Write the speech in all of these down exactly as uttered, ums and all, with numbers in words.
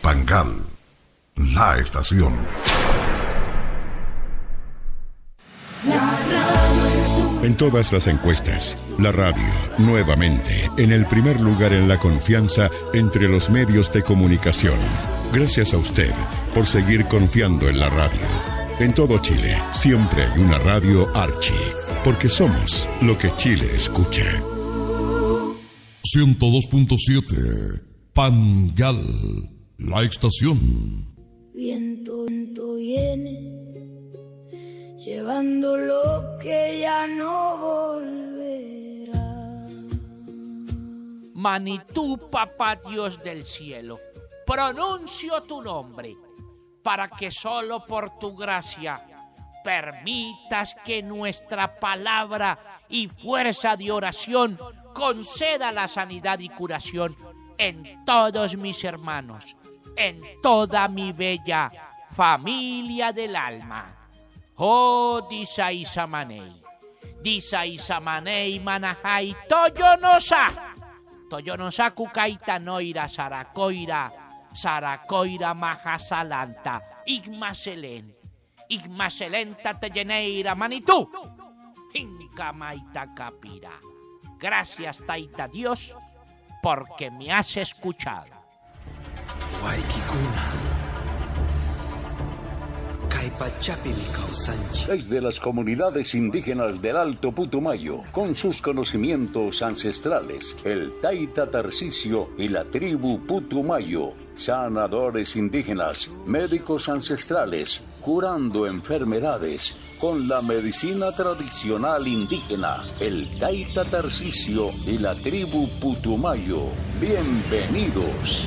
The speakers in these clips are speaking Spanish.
Pangal, la estación. En todas las encuestas, la radio, nuevamente, en el primer lugar en la confianza entre los medios de comunicación. Gracias a usted por seguir confiando en la radio. En todo Chile, siempre hay una radio Archi, porque somos lo que Chile escucha. ciento dos punto siete, Pangal, la estación. Viento, viento viene, llevando lo que ya no volverá. Manitú, papá Dios del cielo, pronuncio tu nombre, para que solo por tu gracia permitas que nuestra palabra y fuerza de oración conceda la sanidad y curación en todos mis hermanos, en toda mi bella familia del alma. Oh, disa isamanei, disa isamanei manajai, toyonosa, toyonosa kukaita noira saracoira, saracoira majasalanta, igmaselen, igmaselenta teyeneira manitú, incamaita capira. Gracias, Taita Dios, porque me has escuchado. Desde las comunidades indígenas del Alto Putumayo, con sus conocimientos ancestrales, el Taita Tarcisio y la tribu Putumayo, sanadores indígenas, médicos ancestrales, curando enfermedades con la medicina tradicional indígena, el Taita Tarcisio y la tribu Putumayo. Bienvenidos.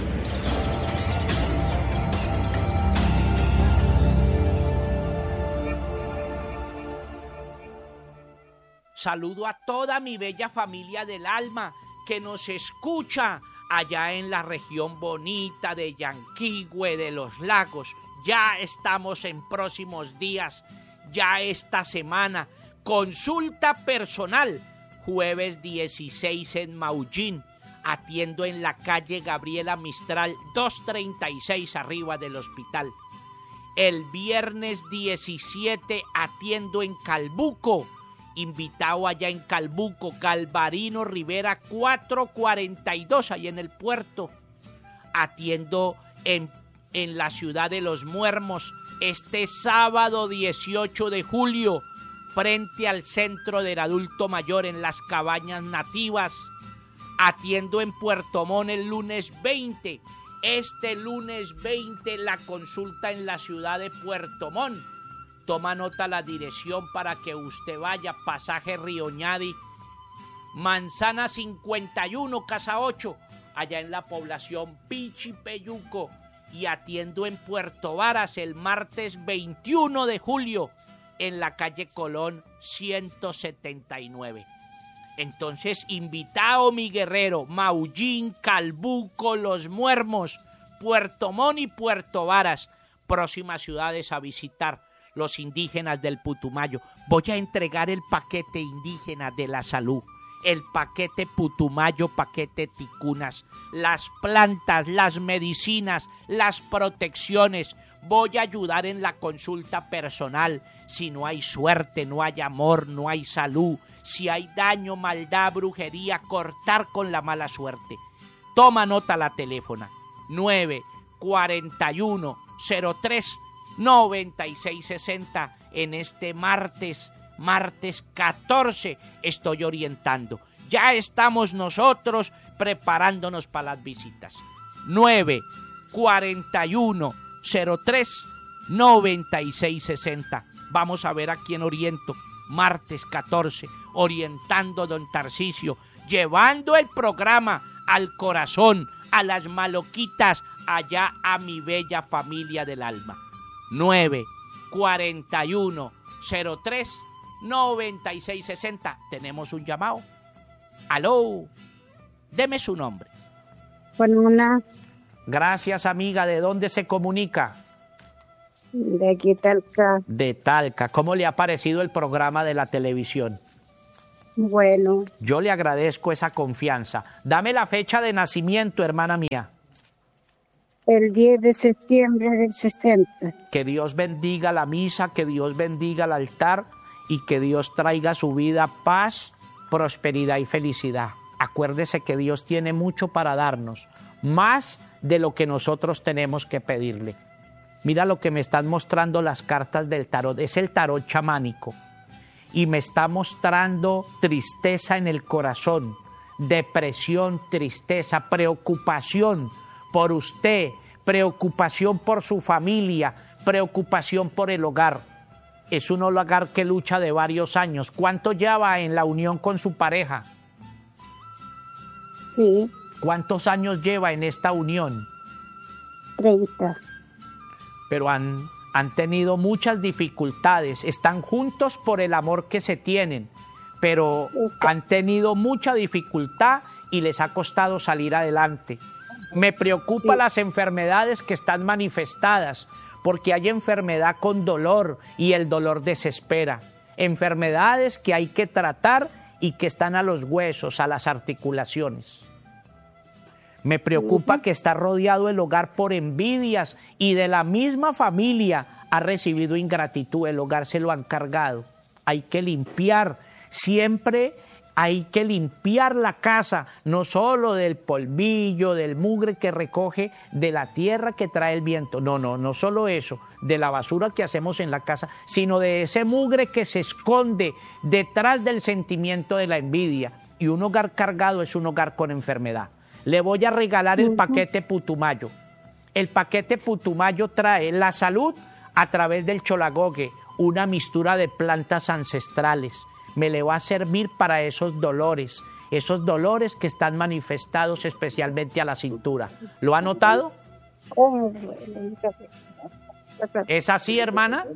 Saludo a toda mi bella familia del alma que nos escucha allá en la región bonita de Yanquihue de los Lagos. Ya estamos en próximos días, ya esta semana, consulta personal, jueves dieciséis en Maullín, atiendo en la calle Gabriela Mistral doscientos treinta y seis arriba del hospital. El viernes diecisiete atiendo en Calbuco, invitado allá en Calbuco, Calvarino Rivera cuatrocientos cuarenta y dos, ahí en el puerto. Atiendo en, en la ciudad de Los Muermos este sábado dieciocho de julio, frente al Centro del Adulto Mayor en las Cabañas Nativas. Atiendo en Puerto Montt el lunes veinte. Este lunes veinte la consulta en la ciudad de Puerto Montt. Toma nota la dirección para que usted vaya, pasaje Rioñadi, Manzana cincuenta y uno, Casa ocho, allá en la población Pichipeyuco, y atiendo en Puerto Varas el martes veintiuno de julio en la calle Colón ciento setenta y nueve. Entonces, invitado mi guerrero, Maullín, Calbuco, Los Muermos, Puerto Montt y Puerto Varas, próximas ciudades a visitar. Los indígenas del Putumayo. Voy a entregar el paquete indígena de la salud, el paquete Putumayo, paquete Ticunas, las plantas, las medicinas, las protecciones. Voy a ayudar en la consulta personal. Si no hay suerte, no hay amor, no hay salud. Si hay daño, maldad, brujería, cortar con la mala suerte. Toma nota la teléfona. nueve cuarenta y uno cero tres noventa y seis sesenta. En este martes, martes catorce, estoy orientando. Ya estamos nosotros preparándonos para las visitas. nueve cuarenta y uno cero tres noventa y seis sesenta. Vamos a ver a quién oriento. Martes catorce, orientando don Tarcisio, llevando el programa al corazón, a las maloquitas, allá a mi bella familia del alma. nueve cuarenta y uno cero tres noventa y seis sesenta. Tenemos un llamado. Aló, deme su nombre. Con una. Gracias, amiga. ¿De dónde se comunica? De aquí, Talca. De Talca. ¿Cómo le ha parecido el programa de la televisión? Bueno. Yo le agradezco esa confianza. Dame la fecha de nacimiento, hermana mía. el diez de septiembre del sesenta. Que Dios bendiga la misa, que Dios bendiga el altar y que Dios traiga a su vida paz, prosperidad y felicidad. Acuérdese que Dios tiene mucho para darnos, más de lo que nosotros tenemos que pedirle. Mira lo que me están mostrando las cartas del tarot, es el tarot chamánico y me está mostrando tristeza en el corazón, depresión, tristeza, preocupación por usted, preocupación por su familia, preocupación por el hogar. Es un hogar que lucha de varios años. ¿Cuánto lleva en la unión con su pareja? Sí. ¿Cuántos años lleva en esta unión? treinta. Pero han, han tenido muchas dificultades. Están juntos por el amor que se tienen, pero han tenido mucha dificultad y les ha costado salir adelante. Me preocupa sí. las enfermedades que están manifestadas, porque hay enfermedad con dolor y el dolor desespera. Enfermedades que hay que tratar y que están a los huesos, a las articulaciones. Me preocupa que está rodeado el hogar por envidias y de la misma familia ha recibido ingratitud, el hogar se lo han cargado. Hay que limpiar, siempre hay que limpiar la casa, no solo del polvillo, del mugre que recoge de la tierra que trae el viento, no, no, no solo eso, de la basura que hacemos en la casa, sino de ese mugre que se esconde detrás del sentimiento de la envidia. Y un hogar cargado es un hogar con enfermedad. Le voy a regalar el paquete Putumayo. El paquete Putumayo trae la salud a través del cholagogue, una mixtura de plantas ancestrales. Me le va a servir para esos dolores, esos dolores que están manifestados especialmente a la cintura. ¿Lo ha notado? ¿Es así, hermana?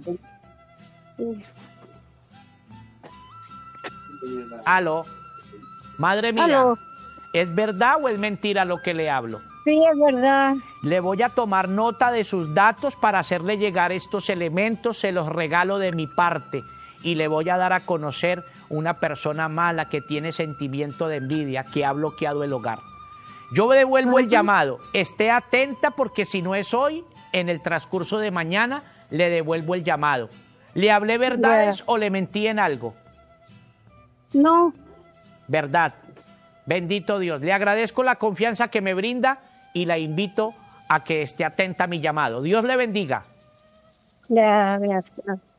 Aló. Madre mía. Aló. ¿Es verdad o es mentira lo que le hablo? Sí, es verdad. Le voy a tomar nota de sus datos para hacerle llegar estos elementos, se los regalo de mi parte y le voy a dar a conocer una persona mala que tiene sentimiento de envidia, que ha bloqueado el hogar. Yo devuelvo el llamado, esté atenta porque si no es hoy, en el transcurso de mañana, le devuelvo el llamado. ¿Le hablé verdades yeah. o le mentí en algo? No. Verdad. Bendito Dios, le agradezco la confianza que me brinda y la invito a que esté atenta a mi llamado. Dios le bendiga. Ya, gracias.